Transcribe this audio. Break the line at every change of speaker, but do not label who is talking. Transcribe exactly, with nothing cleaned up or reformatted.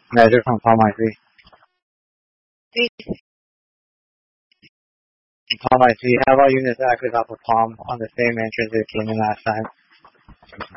Measure from Palm I C. Palm I C. How about units active off of Palm on the same entrance it came in last time?